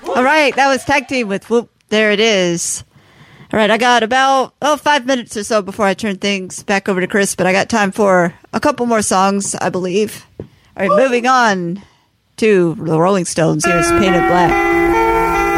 All right, that was Tag Team with Whoop. There it is. All right, I got about 5 minutes or so before I turn things back over to Chris, but I got time for a couple more songs, I believe. All right, moving on to the Rolling Stones. Here's Painted Black.